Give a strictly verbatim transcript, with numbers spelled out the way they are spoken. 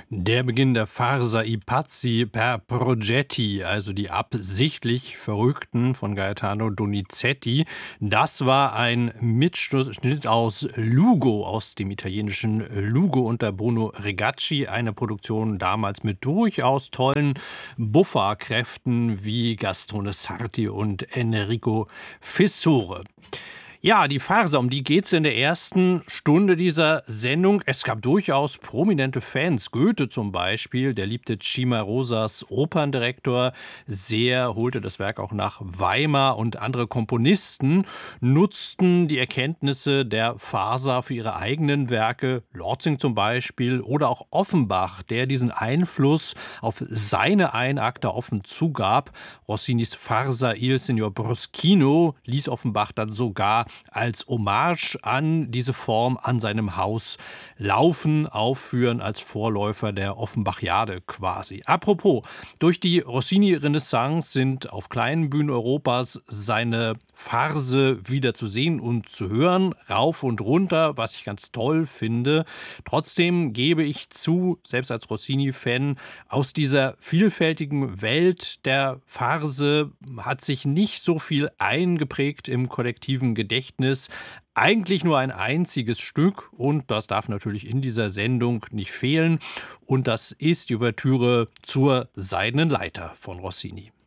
Der Beginn der Farsa i pazzi per progetti, also die absichtlich Verrückten von Gaetano Donizetti, das war ein Mitschnitt aus Lugo, aus dem italienischen Lugo unter Bruno Regacci, eine Produktion damals mit durchaus tollen Buffa-Kräften wie Gastone Sarti und Enrico Fissore. Ja, die Farsa, um die geht's in der ersten Stunde dieser Sendung. Es gab durchaus prominente Fans. Goethe zum Beispiel, der liebte Cimarosas Operndirektor sehr, holte das Werk auch nach Weimar, und andere Komponisten nutzten die Erkenntnisse der Farsa für ihre eigenen Werke. Lortzing zum Beispiel oder auch Offenbach, der diesen Einfluss auf seine Einakter offen zugab. Rossinis Farsa Il Signor Bruschino ließ Offenbach dann sogar als Hommage an diese Form an seinem Haus laufen, aufführen, als Vorläufer der Offenbachiade quasi. Apropos, durch die Rossini-Renaissance sind auf kleinen Bühnen Europas seine Farse wieder zu sehen und zu hören, rauf und runter, was ich ganz toll finde. Trotzdem gebe ich zu, selbst als Rossini-Fan, aus dieser vielfältigen Welt der Farse hat sich nicht so viel eingeprägt im kollektiven Gedächtnis. Eigentlich nur ein einziges Stück, und das darf natürlich in dieser Sendung nicht fehlen, und das ist die Ouvertüre zur Seidenen Leiter von Rossini.